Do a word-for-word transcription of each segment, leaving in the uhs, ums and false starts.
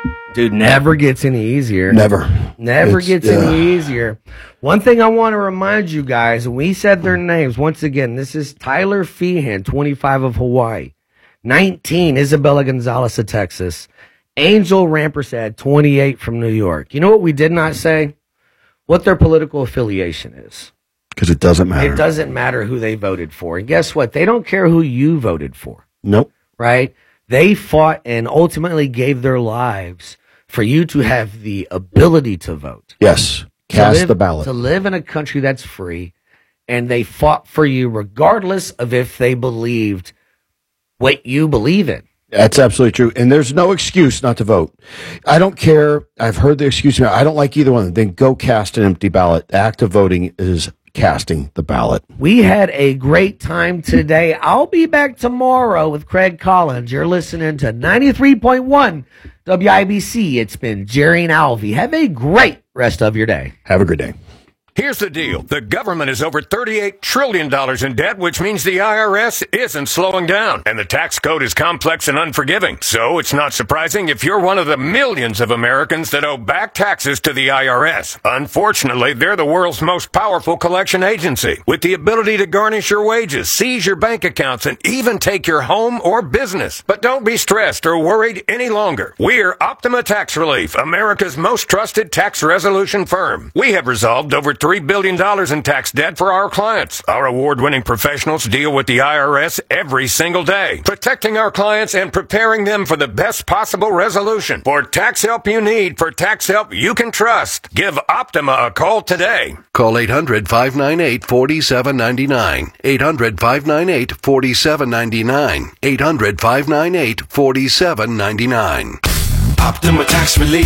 Dude, never gets any easier. Never. Never It's, gets uh, any easier. One thing I want to remind you guys, and we said their names once again. This is Tyler Feehan, twenty-five of Hawaii. nineteen, Isabella Gonzalez of Texas. Angel Rampersad, twenty-eight from New York. You know what we did not say? What their political affiliation is. Because it doesn't matter. It doesn't matter who they voted for. And guess what? They don't care who you voted for. Nope. Right? They fought and ultimately gave their lives for you to have the ability to vote. Yes. Cast live, the ballot. To live in a country that's free. And they fought for you regardless of if they believed what you believe in. That's absolutely true. And there's no excuse not to vote. I don't care. I've heard the excuse. I don't like either one. Then go cast an empty ballot. The act of voting is casting the ballot. We had a great time today. I'll be back tomorrow with Craig Collins. You're listening to ninety-three point one W I B C. It's been Jerry and Alvy. Have a great rest of your day. Have a good day. Here's the deal. The government is over thirty-eight trillion dollars in debt, which means the I R S isn't slowing down. And the tax code is complex and unforgiving. So it's not surprising if you're one of the millions of Americans that owe back taxes to the I R S. Unfortunately, they're the world's most powerful collection agency, with the ability to garnish your wages, seize your bank accounts, and even take your home or business. But don't be stressed or worried any longer. We're Optima Tax Relief, America's most trusted tax resolution firm. We have resolved over three billion dollars in tax debt for our clients. Our award-winning professionals deal with the I R S every single day, protecting our clients and preparing them for the best possible resolution. For tax help you need, for tax help you can trust, give Optima a call today. Call eight hundred, five nine eight, four seven nine nine. eight hundred, five nine eight, four seven nine nine. eight hundred, five nine eight, four seven nine nine. Optima Tax Relief.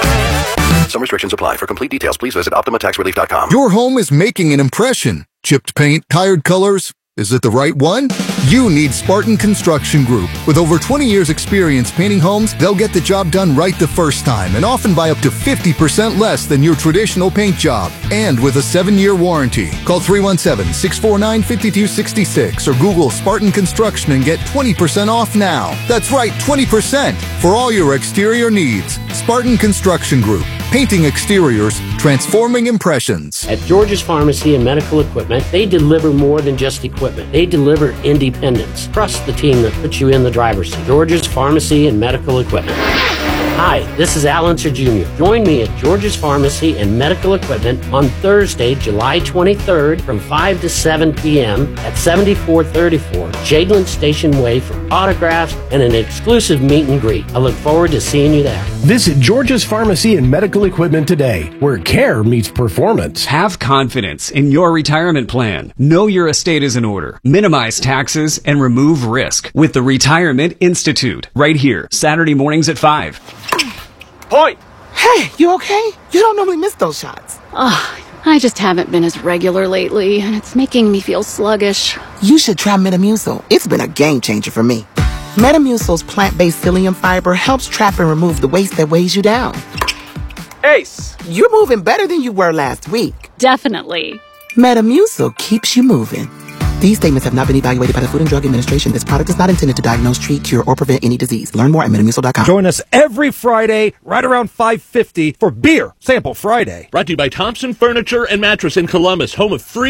Some restrictions apply. For complete details, please visit optima tax relief dot com. Your home is making an impression. Chipped paint, tired colors. Is it the right one? You need Spartan Construction Group. With over twenty years experience painting homes, they'll get the job done right the first time and often by up to fifty percent less than your traditional paint job. And with a seven-year warranty. Call three one seven, six four nine, five two six six or Google Spartan Construction and get twenty percent off now. That's right, twenty percent for all your exterior needs. Spartan Construction Group. Painting exteriors, transforming impressions. At George's Pharmacy and Medical Equipment, they deliver more than just equipment. They deliver independence. Trust the team that puts you in the driver's seat. George's Pharmacy and Medical Equipment. Hi, this is Al Unser Junior Join me at George's Pharmacy and Medical Equipment on Thursday, July twenty-third from five to seven p.m. at seventy-four thirty-four Jadeland Station Way for autographs and an exclusive meet and greet. I look forward to seeing you there. Visit George's Pharmacy and Medical Equipment today, where care meets performance. Have confidence in your retirement plan. Know your estate is in order. Minimize taxes and remove risk with the Retirement Institute. Right here, Saturday mornings at five. Point! Hey, you okay? You don't normally miss those shots. Ugh, I just haven't been as regular lately, and it's making me feel sluggish. You should try Metamucil. It's been a game changer for me. Metamucil's plant-based psyllium fiber helps trap and remove the waste that weighs you down. Ace! You're moving better than you were last week. Definitely. Metamucil keeps you moving. These statements have not been evaluated by the Food and Drug Administration. This product is not intended to diagnose, treat, cure, or prevent any disease. Learn more at metamucil dot com. Join us every Friday, right around five fifty, for Beer Sample Friday. Brought to you by Thompson Furniture and Mattress in Columbus, home of free